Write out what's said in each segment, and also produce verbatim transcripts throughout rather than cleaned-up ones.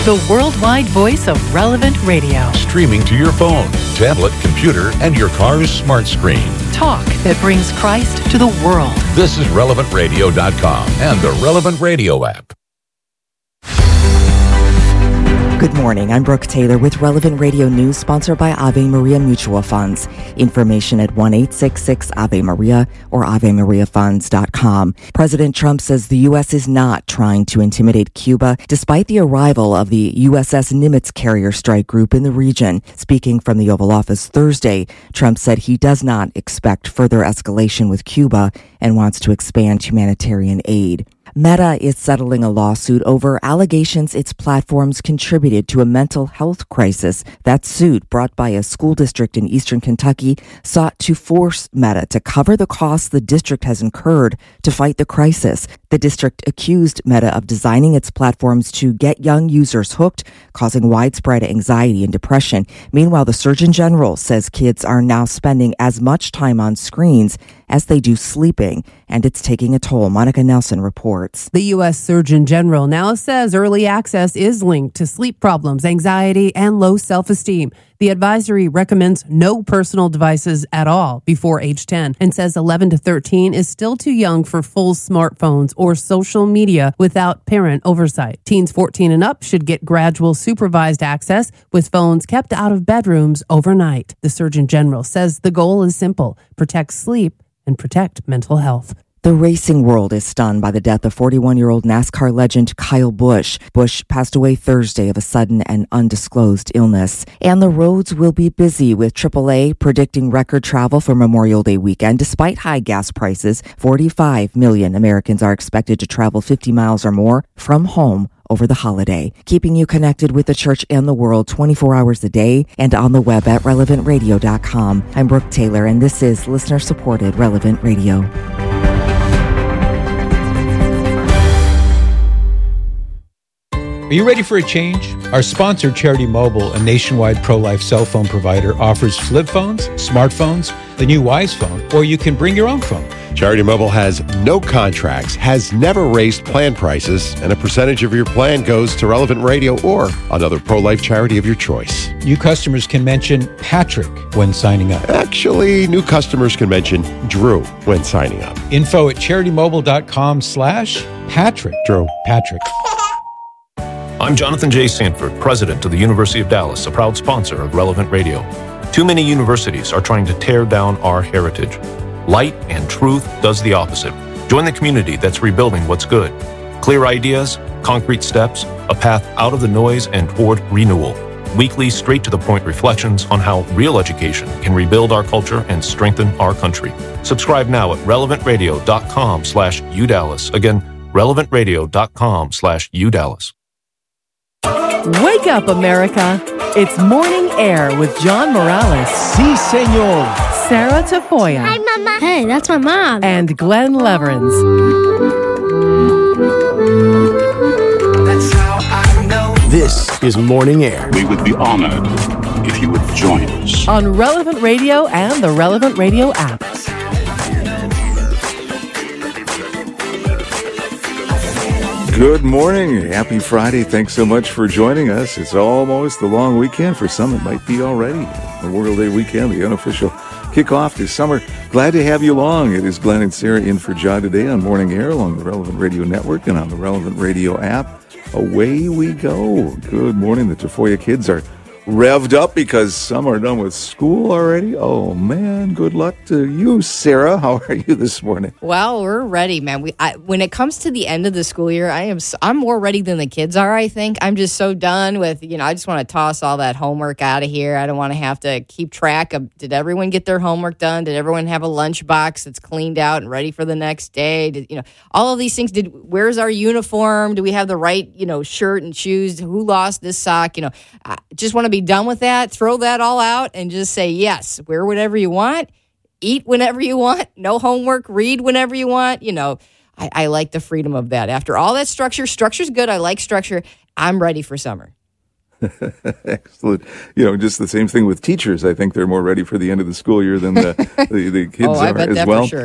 the worldwide voice of Relevant Radio. Streaming to your phone, tablet, computer, and your car's smart screen. Talk that brings Christ to the world. This is relevant radio dot com and the Relevant Radio app. Good morning. I'm Brooke Taylor with Relevant Radio News, sponsored by Ave Maria Mutual Funds. Information at one eight six six Ave Maria or ave maria funds dot com. President Trump says the U S is not trying to intimidate Cuba, despite the arrival of the U S S Nimitz carrier strike group in the region. Speaking from the Oval Office Thursday, Trump said he does not expect further escalation with Cuba and wants to expand humanitarian aid. Meta is settling a lawsuit over allegations its platforms contributed to a mental health crisis. That suit, brought by a school district in eastern Kentucky, sought to force Meta to cover the costs the district has incurred to fight the crisis. The district accused Meta of designing its platforms to get young users hooked, causing widespread anxiety and depression. Meanwhile, the Surgeon General says kids are now spending as much time on screens as they do sleeping, and it's taking a toll. Monica Nelson reports. The U S Surgeon General now says early access is linked to sleep problems, anxiety, and low self-esteem. The advisory recommends no personal devices at all before age ten and says eleven to thirteen is still too young for full smartphones or social media without parent oversight. Teens fourteen and up should get gradual supervised access with phones kept out of bedrooms overnight. The Surgeon General says the goal is simple: protect sleep and protect mental health. The racing world is stunned by the death of forty-one-year-old NASCAR legend Kyle Busch. Busch passed away Thursday of a sudden and undisclosed illness. And the roads will be busy, with triple A predicting record travel for Memorial Day weekend. Despite high gas prices, forty-five million Americans are expected to travel fifty miles or more from home over the holiday. Keeping you connected with the church and the world twenty-four hours a day and on the web at relevant radio dot com. I'm Brooke Taylor, and this is listener-supported Relevant Radio. Are you ready for a change? Our sponsor, Charity Mobile, a nationwide pro-life cell phone provider, offers flip phones, smartphones, the new Wise phone, or you can bring your own phone. Charity Mobile has no contracts, has never raised plan prices, and a percentage of your plan goes to Relevant Radio or another pro-life charity of your choice. New customers can mention Patrick when signing up. Actually, new customers can mention Drew when signing up. Info at charity mobile dot com slash Patrick. Drew. Patrick. I'm Jonathan J. Sanford, president of the University of Dallas, a proud sponsor of Relevant Radio. Too many universities are trying to tear down our heritage. Light and truth does the opposite. Join the community that's rebuilding what's good. Clear ideas, concrete steps, a path out of the noise and toward renewal. Weekly, straight-to-the-point reflections on how real education can rebuild our culture and strengthen our country. Subscribe now at relevant radio dot com slash U Dallas. Again, relevant radio dot com slash U Dallas. Wake up, America. It's Morning Air with John Morales. Si, senor. Sarah Tafoya. Hi, Mama. Hey, that's my mom. And Glenn Leverins. That's how I know. This is Morning Air. We would be honored if you would join us. On Relevant Radio and the Relevant Radio app. Good morning. Happy Friday. Thanks so much for joining us. It's almost the long weekend. For some, it might be already Memorial Day weekend, the unofficial kickoff to summer. Glad to have you along. It is Glenn and Sarah in for John today on Morning Air along the Relevant Radio Network and on the Relevant Radio app. Away we go. Good morning. The Tafoya kids are revved up because some are done with school already. Oh, man. Good luck to you, Sarah. How are you this morning? Well, we're ready, man. We I, when it comes to the end of the school year, I am so, I'm more ready than the kids are, I think. I'm just so done with, you know, I just want to toss all that homework out of here. I don't want to have to keep track of, did everyone get their homework done? Did everyone have a lunchbox that's cleaned out and ready for the next day? Did, you know, all of these things. Did where's our uniform? Do we have the right, you know, shirt and shoes? Who lost this sock? You know, I just want to be done with that, throw that all out and just say, yes, wear whatever you want, eat whenever you want, no homework, read whenever you want. You know, I, I like the freedom of that. After all that structure, structure's good. I like structure. I'm ready for summer. Excellent. You know, just the same thing with teachers. I think they're more ready for the end of the school year than the, the, the kids oh, I are bet as that well. For sure.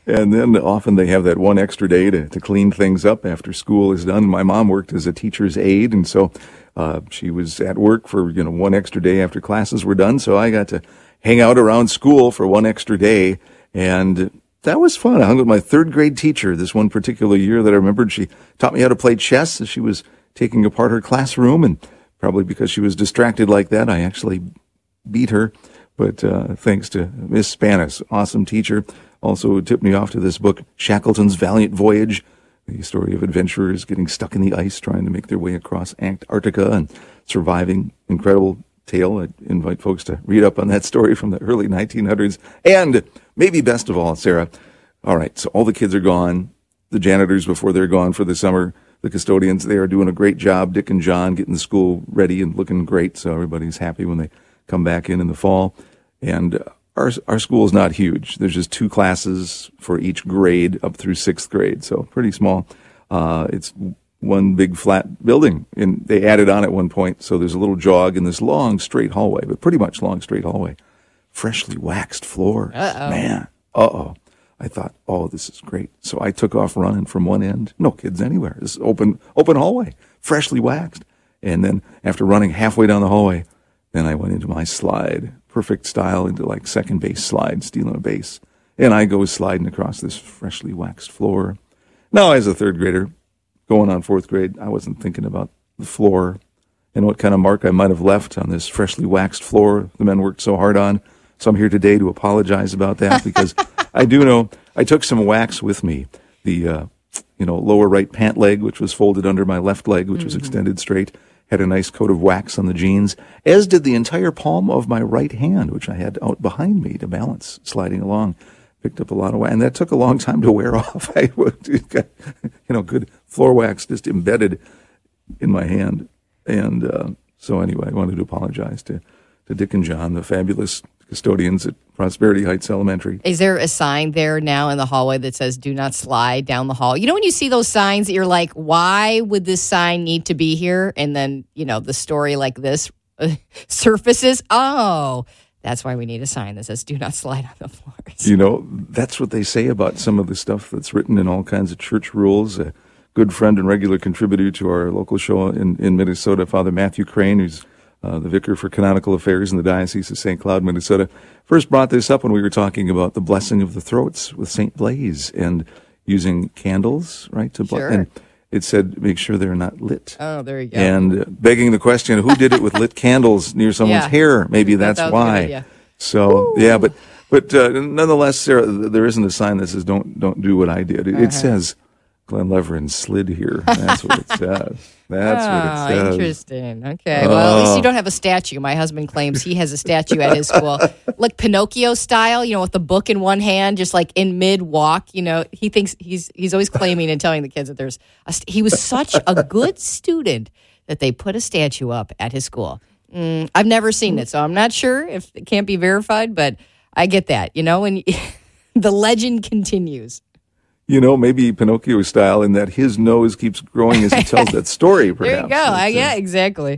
And then often they have that one extra day to, to clean things up after school is done. My mom worked as a teacher's aide, and so uh, she was at work for, you know, one extra day after classes were done. So I got to hang out around school for one extra day, and that was fun. I hung with my third grade teacher this one particular year that I remembered. She taught me how to play chess as she was taking apart her classroom, and probably because she was distracted like that, I actually beat her. But uh, thanks to Miss Spanis, awesome teacher, also tipped me off to this book, Shackleton's Valiant Voyage, the story of adventurers getting stuck in the ice trying to make their way across Antarctica and surviving. Incredible tale. I'd invite folks to read up on that story from the early nineteen hundreds. And maybe best of all, Sarah, all right, so all the kids are gone. The janitors, before they're gone for the summer, the custodians, they are doing a great job. Dick and John getting the school ready and looking great, so everybody's happy when they come back in in the fall. And our our school is not huge. There's just two classes for each grade up through sixth grade, so pretty small. Uh, it's one big flat building, and they added on at one point, so there's a little jog in this long, straight hallway, but pretty much long, straight hallway. Freshly waxed floor. Uh-oh. Man, uh-oh. I thought, oh, this is great. So I took off running from one end. No kids anywhere. This open open hallway, freshly waxed. And then after running halfway down the hallway, then I went into my slide, perfect style, into like second base slide, stealing a base. And I go sliding across this freshly waxed floor. Now, as a third grader, going on fourth grade, I wasn't thinking about the floor and what kind of mark I might have left on this freshly waxed floor the men worked so hard on. So I'm here today to apologize about that because I do know I took some wax with me. The, uh, you know, lower right pant leg, which was folded under my left leg, which mm-hmm. was extended straight, had a nice coat of wax on the jeans, as did the entire palm of my right hand, which I had out behind me to balance, sliding along. Picked up a lot of wax, and that took a long time to wear off. I got, you know, good floor wax just embedded in my hand. And uh, so anyway, I wanted to apologize to, to Dick and John, the fabulous custodians at Prosperity Heights Elementary. Is there a sign there now in the hallway that says, do not slide down the hall? You know when you see those signs that you're like, why would this sign need to be here? And then, you know, the story like this uh, surfaces. Oh, that's why we need a sign that says, do not slide on the floors. You know, that's what they say about some of the stuff that's written in all kinds of church rules. A good friend and regular contributor to our local show in, in Minnesota, Father Matthew Crane, who's Uh, the vicar for canonical affairs in the Diocese of Saint Cloud, Minnesota, first brought this up when we were talking about the blessing of the throats with Saint Blaise and using candles, right? To sure. And it said, make sure they're not lit. Oh, there you go. And uh, begging the question, who did it with lit candles near someone's yeah. hair? Maybe that's that why. So, Ooh. yeah, but but uh, nonetheless, Sarah, there isn't a sign that says, don't, don't do what I did. It, uh-huh. it says, Glenn Leverin slid here. That's what it says. That's oh, what it says. Interesting. Okay. Well, at least you don't have a statue. My husband claims he has a statue at his school, like Pinocchio style. You know, with the book in one hand, just like in mid walk. You know, he thinks he's he's always claiming and telling the kids that there's a st- he was such a good student that they put a statue up at his school. Mm, I've never seen it, so I'm not sure if it can't be verified. But I get that. You know, and the legend continues. You know, maybe Pinocchio style in that his nose keeps growing as he tells that story, perhaps. There you go. I, yeah, exactly.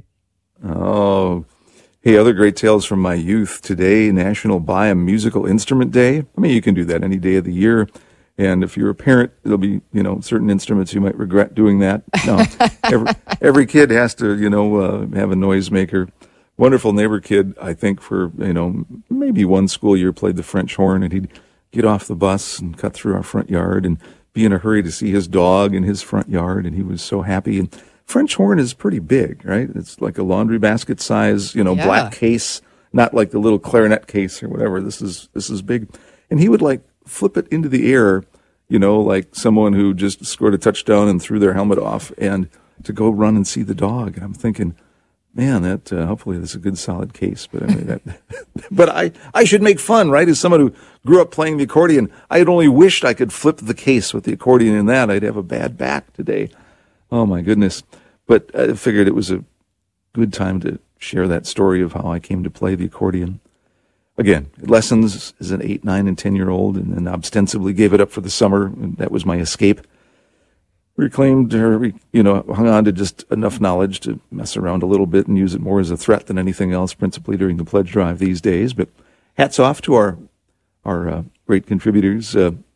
Oh. Hey, other great tales from my youth. Today, National Buy a Musical Instrument Day. I mean, you can do that any day of the year. And if you're a parent, there'll be, you know, certain instruments you might regret doing that. No, every, every kid has to, you know, uh, have a noisemaker. Wonderful neighbor kid, I think, for, you know, maybe one school year played the French horn, and he'd get off the bus and cut through our front yard and be in a hurry to see his dog in his front yard, and he was so happy. And French horn is pretty big, right? It's like a laundry basket size, you know, yeah. black case, not like the little clarinet case or whatever. This is this is big. And he would like flip it into the air, you know, like someone who just scored a touchdown and threw their helmet off, and to go run and see the dog. And I'm thinking, man, that uh, hopefully that's a good solid case. But I mean, that, but I, I should make fun, right? As someone who grew up playing the accordion, I had only wished I could flip the case with the accordion in that. I'd have a bad back today. Oh my goodness! But I figured it was a good time to share that story of how I came to play the accordion. Again, lessons as an eight, nine, and ten year old, and then ostensibly gave it up for the summer, and that was my escape. Reclaimed, or, you know, hung on to just enough knowledge to mess around a little bit and use it more as a threat than anything else, principally during the pledge drive these days. But hats off to our our uh, great contributors, uh,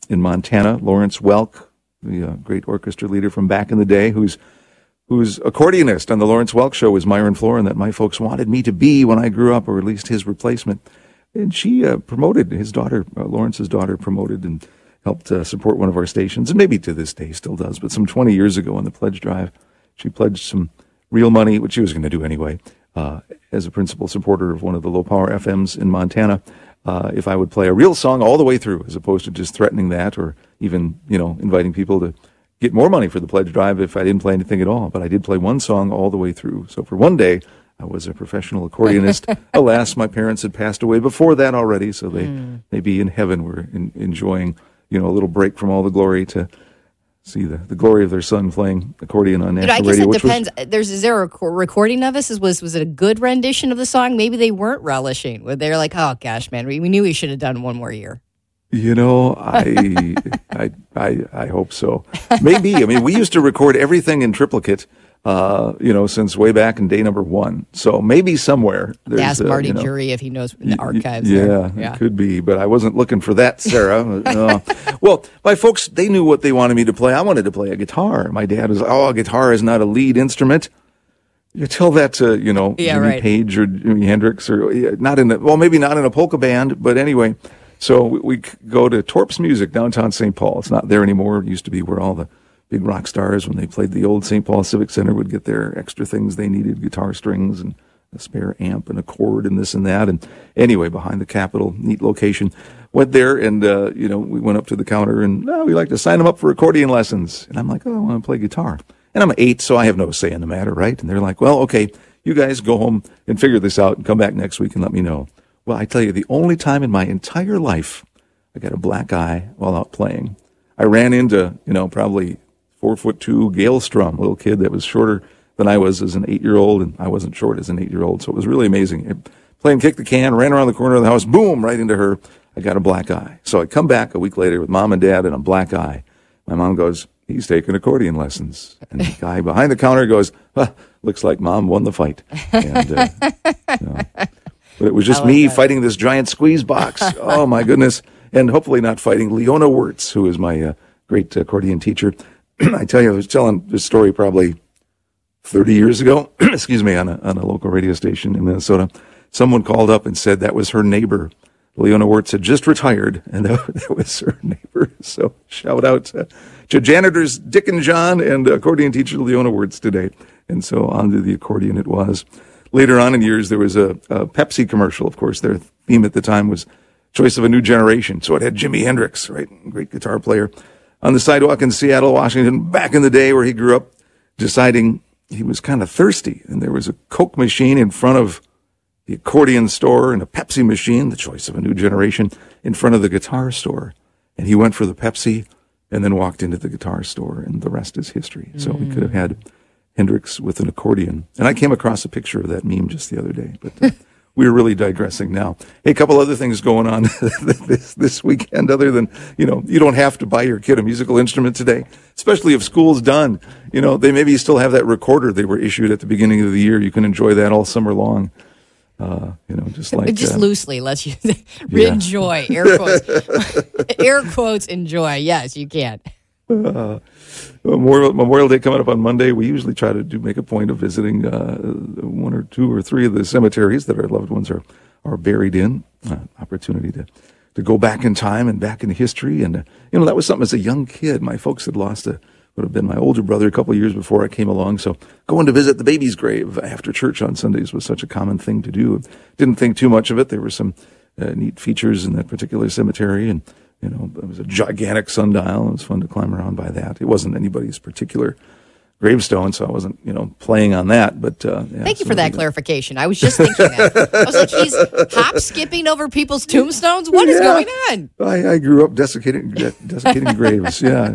in Montana. Lawrence Welk, the uh, great orchestra leader from back in the day, who's who's accordionist on the Lawrence Welk Show, was Myron Florin, that my folks wanted me to be when I grew up, or at least his replacement. And she uh, promoted, his daughter, uh, Lawrence's daughter, promoted and helped uh, support one of our stations, and maybe to this day still does, but some twenty years ago on the pledge drive, she pledged some real money, which she was going to do anyway, uh, as a principal supporter of one of the low-power F Ms in Montana, uh, if I would play a real song all the way through, as opposed to just threatening that, or even, you know, inviting people to get more money for the pledge drive if I didn't play anything at all. But I did play one song all the way through. So for one day, I was a professional accordionist. Alas, my parents had passed away before that already, so they mm. maybe in heaven were in, enjoying, you know, a little break from all the glory to see the, the glory of their son playing accordion on national radio. I guess radio, it depends. Was, There's is there a recording of this? Was was it a good rendition of the song? Maybe they weren't relishing. Where they're like, oh gosh, man, we, we knew we should have done one more year. You know, I, I, I, I hope so. Maybe. I mean, we used to record everything in triplicate, uh, you know, since way back in day number one. So maybe somewhere. There's, Ask Marty uh, you know, Jury if he knows in the archives. Yeah, there. yeah, it could be, but I wasn't looking for that, Sarah. uh, well, my folks, they knew what they wanted me to play. I wanted to play a guitar. My dad was, oh, a guitar is not a lead instrument. You tell that to, you know, yeah, Jimmy right. Page or Jimi Hendrix, or not in a, well, maybe not in a polka band, but anyway. So we, we go to Torp's Music downtown Saint Paul. It's not there anymore. It used to be where all the big rock stars, when they played the old Saint Paul Civic Center, would get their extra things they needed, guitar strings and a spare amp and a cord and this and that. And anyway, behind the Capitol, neat location. Went there and, uh, you know, we went up to the counter and, oh, we like to sign them up for accordion lessons. And I'm like, oh, I want to play guitar. And I'm eight, so I have no say in the matter, right? And they're like, well, okay, you guys go home and figure this out and come back next week and let me know. Well, I tell you, the only time in my entire life I got a black eye while out playing, I ran into, you know, probably four foot two Gail Strum, little kid that was shorter than I was as an eight-year-old, and I wasn't short as an eight-year-old, so it was really amazing. I playing kick the can, ran around the corner of the house, boom, right into her. I got a black eye. So I come back a week later with mom and dad and a black eye. My mom goes, he's taking accordion lessons. And the guy behind the counter goes, huh, looks like mom won the fight. And, uh, you know, but it was just me that. fighting this giant squeeze box. Oh, my goodness. And hopefully not fighting Leona Wirtz, who is my uh, great accordion teacher. I tell you, I was telling this story probably thirty years ago, excuse me, on a, on a local radio station in Minnesota. Someone called up and said that was her neighbor. Leona Wirtz had just retired, and that, that was her neighbor. So shout out to, to janitors Dick and John and accordion teacher Leona Wirtz today. And so on to the accordion it was. Later on in years, there was a, a Pepsi commercial. Of course, their theme at the time was Choice of a New Generation. So it had Jimi Hendrix, right? Great guitar player, on the sidewalk in Seattle, Washington, back in the day where he grew up, deciding he was kind of thirsty. And there was a Coke machine in front of the accordion store and a Pepsi machine, the Choice of a New Generation, in front of the guitar store. And he went for the Pepsi and then walked into the guitar store, and the rest is history. Mm. So we could have had Hendrix with an accordion. And I came across a picture of that meme just the other day, but uh, we're really digressing now. Hey, a couple other things going on this, this weekend, other than, you know, you don't have to buy your kid a musical instrument today, especially if school's done. You know, they maybe still have that recorder they were issued at the beginning of the year. You can enjoy that all summer long. Uh, you know, just like just uh, loosely, let's use it. Yeah. Enjoy, air quotes, air quotes. Enjoy. Yes, you can. Uh, Memorial, Memorial Day coming up on Monday. We usually try to do make a point of visiting uh, one or two or three of the cemeteries that our loved ones are are buried in. Uh, opportunity to to go back in time and back in history, and uh, you know, that was something as a young kid. My folks had lost a. would have been my older brother a couple of years before I came along. So going to visit the baby's grave after church on Sundays was such a common thing to do. Didn't think too much of it. There were some uh, neat features in that particular cemetery, and you know, it was a gigantic sundial. It was fun to climb around by that. It wasn't anybody's particular gravestone, so I wasn't, you know, playing on that. But uh, yeah, thank you so for that clarification. I was just thinking that. I was like, he's hop skipping over people's tombstones. What yeah. is going on? I, I grew up desiccating, desiccating graves. Yeah.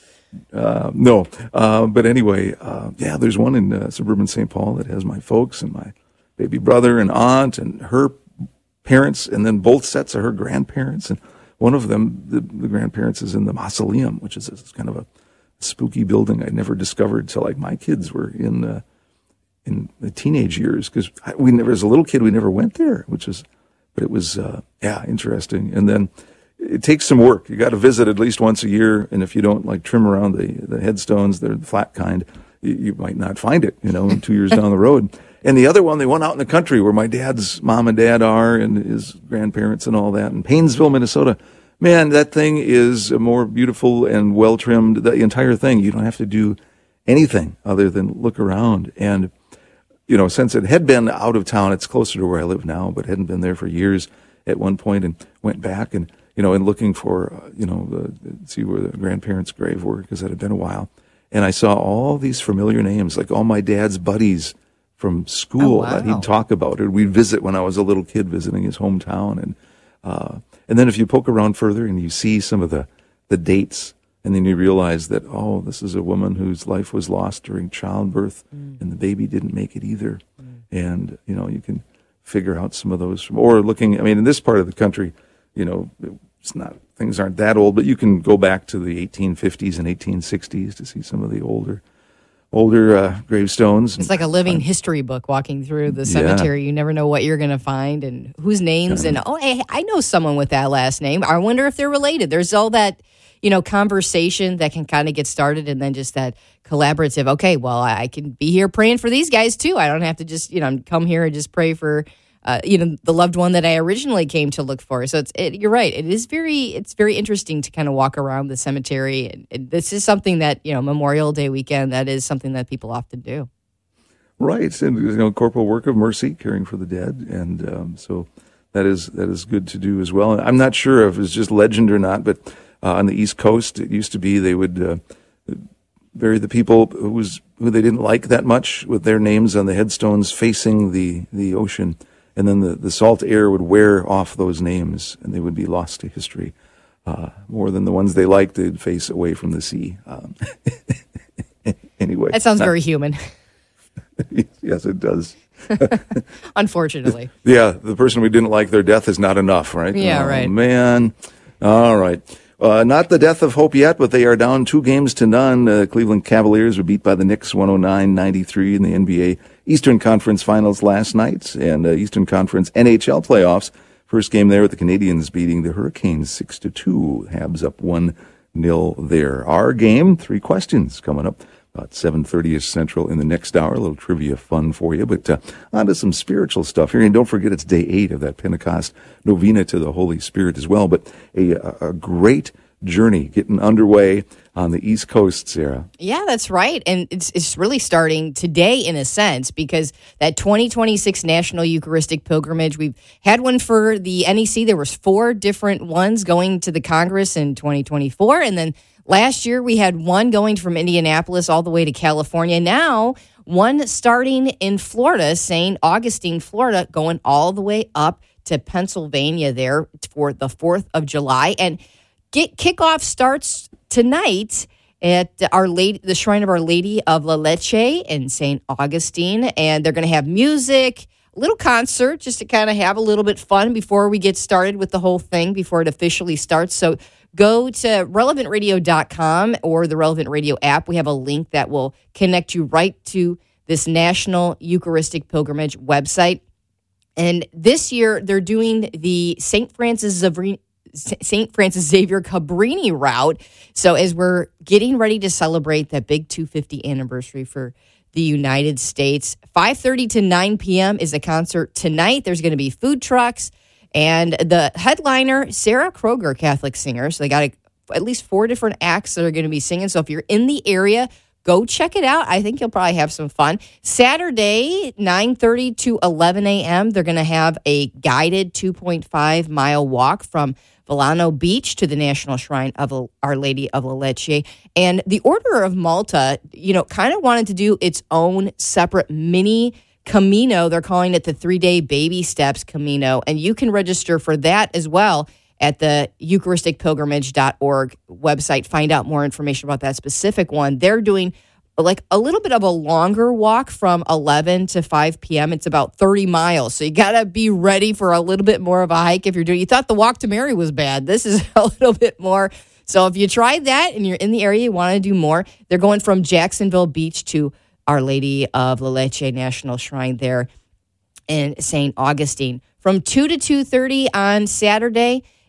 Uh, no, uh, but anyway, uh, yeah, there's one in uh, suburban Saint Paul that has my folks and my baby brother and aunt and her parents, and then both sets of her grandparents. And one of them, the, the grandparents, is in the mausoleum, which is a, kind of a spooky building I never discovered till like my kids were in uh, in the teenage years, because we never, as a little kid, we never went there, which is, but it was uh, yeah, interesting. And then it takes some work. You got to visit at least once a year, and if you don't like trim around the, the headstones, they're the flat kind, you, you might not find it, you know, in two years down the road. And the other one, they went out in the country where my dad's mom and dad are and his grandparents and all that, in Paynesville, Minnesota. Man, that thing is more beautiful and well-trimmed, the entire thing. You don't have to do anything other than look around. And, you know, since it had been out of town, it's closer to where I live now, but hadn't been there for years at one point, and went back and, you know, and looking for, uh, you know, the, see where the grandparents' grave were, because it had been a while. And I saw all these familiar names, like all my dad's buddies from school oh, wow. that he'd talk about, or we'd visit when I was a little kid visiting his hometown. And, uh, and then if you poke around further and you see some of the, the dates, and then you realize that, oh, this is a woman whose life was lost during childbirth, mm. and the baby didn't make it either. Mm. And, you know, you can figure out some of those from, or looking, I mean, in this part of the country, you know, it's not, things aren't that old, but you can go back to the eighteen fifties and eighteen sixties to see some of the older older uh, gravestones. It's like a living find, history book walking through the cemetery. Yeah. You never know what you're going to find and whose names. Yeah. And, oh, hey, I know someone with that last name. I wonder if they're related. There's all that, you know, conversation that can kind of get started, and then just that collaborative, okay, well, I can be here praying for these guys too. I don't have to just, you know, come here and just pray for, uh, you know, the loved one that I originally came to look for. So it's, it, you're right. It is very, it's very interesting to kind of walk around the cemetery. And, and this is something that, you know, Memorial Day weekend, that is something that people often do. Right. And, you know, corporal work of mercy, caring for the dead. And um, so that is, that is good to do as well. And I'm not sure if it's just legend or not, but uh, on the East Coast, it used to be they would uh, bury the people who was, who they didn't like that much with their names on the headstones facing the, the ocean. And then the, the salt air would wear off those names, and they would be lost to history. Uh, more than the ones they liked, they'd face away from the sea. Um, anyway. That sounds not, very human. Yes, it does. Unfortunately. Yeah, the person we didn't like, their death is not enough, right? Yeah, oh, right. Man. All right. Uh, not the death of hope yet, but they are down two games to none. Uh, Cleveland Cavaliers were beat by the Knicks one oh nine ninety-three in the N B A Eastern Conference Finals last night, and uh, Eastern Conference N H L playoffs. First game there with the Canadians beating the Hurricanes six to two. Habs up one nil there. Our game, three questions coming up about seven thirty-ish Central in the next hour. A little trivia fun for you, but uh, on to some spiritual stuff here. And don't forget, it's day eight of that Pentecost Novena to the Holy Spirit as well. But a, a great journey getting underway on the East Coast, Sarah. Yeah, that's right. And it's it's really starting today in a sense, because that twenty twenty-six National Eucharistic Pilgrimage, we've had one for the N E C. There was four different ones going to the Congress in twenty twenty-four. And then last year we had one going from Indianapolis all the way to California. Now one starting in Florida, Saint Augustine, Florida, going all the way up to Pennsylvania there for the fourth of July. And Get, kickoff starts tonight at Our Lady, the Shrine of Our Lady of La Leche in Saint Augustine, and they're going to have music, a little concert, just to kind of have a little bit fun before we get started with the whole thing, before it officially starts. So go to relevant radio dot com or the Relevant Radio app. We have a link that will connect you right to this National Eucharistic Pilgrimage website. And this year, they're doing the Saint Francis Xavier Saint Francis Xavier Cabrini route. So as we're getting ready to celebrate that big two hundred fiftieth anniversary for the United States, five thirty to nine p.m. is a concert tonight. There's going to be food trucks, and the headliner, Sarah Kroger, Catholic singer. So they got a, at least four different acts that are going to be singing. So if you're in the area, go check it out. I think you'll probably have some fun. Saturday, nine thirty to eleven a.m., they're going to have a guided two point five mile walk from Volano Beach to the National Shrine of Our Lady of La Leche. And the Order of Malta, you know, kind of wanted to do its own separate mini Camino. They're calling it the three-day Baby Steps Camino. And you can register for that as well at the eucharistic pilgrimage dot org website. Find out more information about that specific one. They're doing like a little bit of a longer walk from eleven to five p.m. It's about thirty miles. So you got to be ready for a little bit more of a hike if you're doing. You thought the walk to Mary was bad. This is a little bit more. So if you tried that and you're in the area, you want to do more, they're going from Jacksonville Beach to Our Lady of La Leche National Shrine there in Saint Augustine. From two to two thirty on Saturday,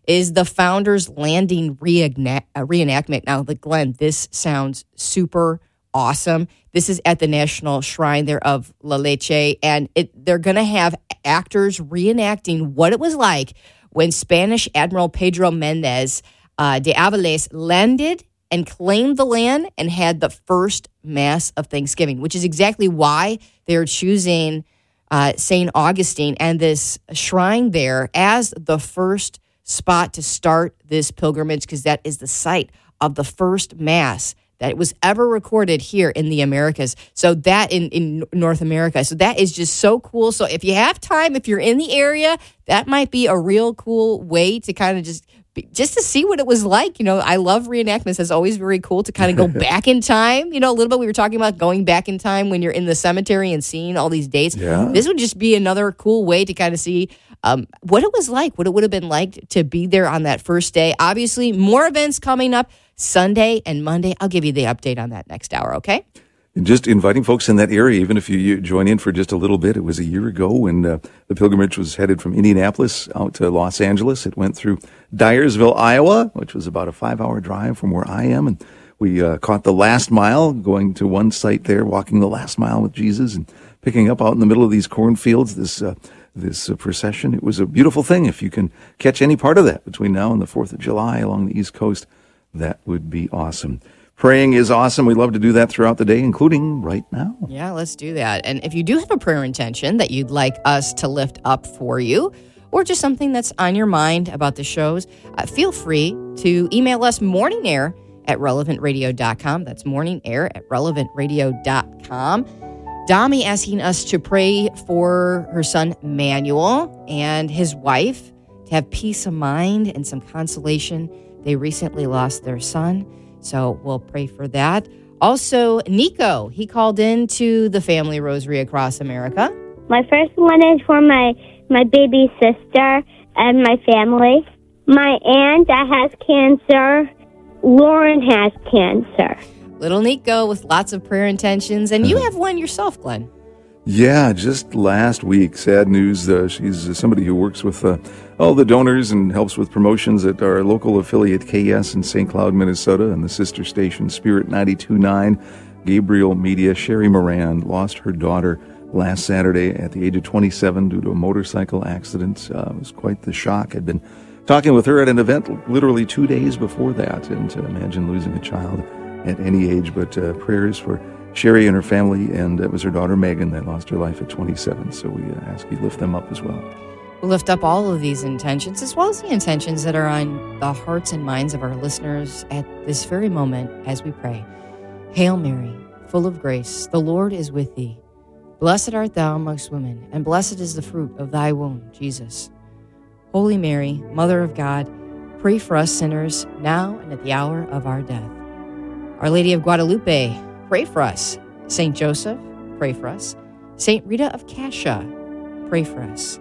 is the Founders Landing reenact- uh, reenactment. Now, the Glenn, this sounds super awesome. This is at the National Shrine there of La Leche, and it, they're going to have actors reenacting what it was like when Spanish Admiral Pedro Mendez uh, de Aviles landed and claimed the land and had the first Mass of Thanksgiving, which is exactly why they're choosing uh, Saint Augustine and this shrine there as the first spot to start this pilgrimage, because that is the site of the first Mass that was ever recorded here in the Americas. So that in, in North America. So that is just so cool. So if you have time, if you're in the area, that might be a real cool way to kind of just just to see what it was like. You know, I love reenactments. It's always very cool to kind of go back in time. You know, a little bit we were talking about going back in time when you're in the cemetery and seeing all these dates. Yeah. This would just be another cool way to kind of see um, what it was like, what it would have been like to be there on that first day. Obviously, more events coming up Sunday and Monday. I'll give you the update on that next hour, okay? And just inviting folks in that area, even if you, you join in for just a little bit. It was a year ago when uh, the pilgrimage was headed from Indianapolis out to Los Angeles. It went through Dyersville, Iowa, which was about a five-hour drive from where I am. And we uh, caught the last mile, going to one site there, walking the last mile with Jesus and picking up out in the middle of these cornfields, this uh, this uh, procession. It was a beautiful thing. If you can catch any part of that between now and the fourth of July along the East Coast, that would be awesome. Praying is awesome. We love to do that throughout the day, including right now. Yeah, let's do that. And if you do have a prayer intention that you'd like us to lift up for you, or just something that's on your mind about the shows, uh, feel free to email us morningair at relevant radio dot com. That's morningair at relevant radio dot com. Dami asking us to pray for her son Manuel and his wife to have peace of mind and some consolation. They recently lost their son, so we'll pray for that. Also, Nico, he called in to the Family Rosary Across America. My first one is for my, my baby sister and my family. My aunt that has cancer. Lauren has cancer. Little Nico with lots of prayer intentions, and you have one yourself, Glenn. Yeah, just last week, sad news. Uh, she's uh, somebody who works with uh, all the donors and helps with promotions at our local affiliate K S in Saint Cloud, Minnesota, and the sister station Spirit ninety-two point nine. Gabriel Media, Sherry Moran, lost her daughter last Saturday at the age of twenty-seven due to a motorcycle accident. Uh, it was quite the shock. I'd been talking with her at an event literally two days before that, and to imagine losing a child at any age, but uh, prayers for Sherry and her family, and it was her daughter Megan that lost her life at twenty-seven, so we uh, ask you lift them up as well. We'll lift up all of these intentions, as well as the intentions that are on the hearts and minds of our listeners at this very moment as we pray. Hail Mary, full of grace, the Lord is with thee. Blessed art thou amongst women, and blessed is the fruit of thy womb, Jesus. Holy Mary, Mother of God, pray for us sinners, now and at the hour of our death. Our Lady of Guadalupe, pray for us. Saint Joseph, pray for us. Saint Rita of Cascia, pray for us.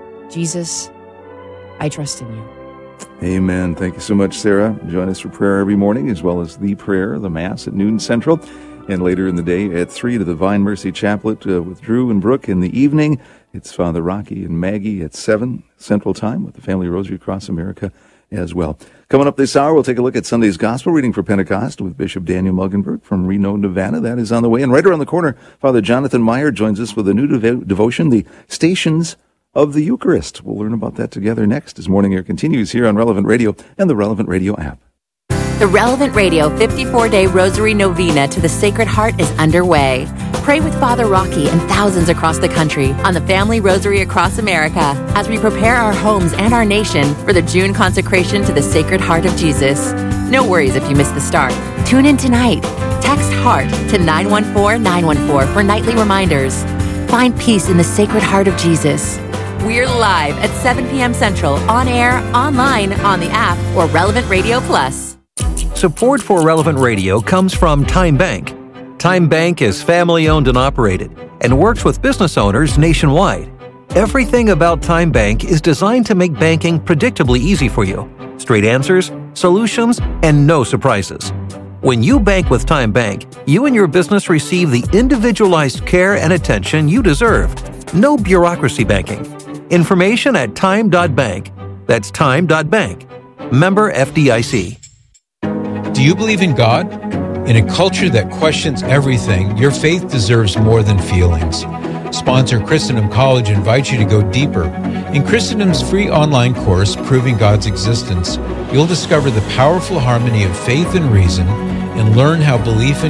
Jesus, I trust in you. Amen. Thank you so much, Sarah. Join us for prayer every morning, as well as the prayer, the Mass at noon Central, and later in the day at three to the Divine Mercy Chaplet uh, with Drew and Brooke. In the evening, it's Father Rocky and Maggie at seven Central Time with the Family Rosary Across America as well. Coming up this hour, we'll take a look at Sunday's Gospel reading for Pentecost with Bishop Daniel Muggenberg from Reno, Nevada. That is on the way. And right around the corner, Father Jonathan Meyer joins us with a new dev- devotion, the Stations of the Eucharist. We'll learn about that together next as Morning Air continues here on Relevant Radio and the Relevant Radio app. The Relevant Radio fifty-four day Rosary Novena to the Sacred Heart is underway. Pray with Father Rocky and thousands across the country on the Family Rosary Across America as we prepare our homes and our nation for the June consecration to the Sacred Heart of Jesus. No worries if you miss the start. Tune in tonight. Text HEART to nine one four nine one four for nightly reminders. Find peace in the Sacred Heart of Jesus. We're live at seven p.m. Central, on air, online, on the app, or Relevant Radio Plus. Support for Relevant Radio comes from Time Bank. Time Bank is family-owned and operated and works with business owners nationwide. Everything about Time Bank is designed to make banking predictably easy for you. Straight answers, solutions, and no surprises. When you bank with Time Bank, you and your business receive the individualized care and attention you deserve. No bureaucracy banking. Information at time dot bank. That's time dot bank. Member F D I C. Do you believe in God? In a culture that questions everything, your faith deserves more than feelings. Sponsor Christendom College invites you to go deeper. In Christendom's free online course, Proving God's Existence, you'll discover the powerful harmony of faith and reason and learn how belief in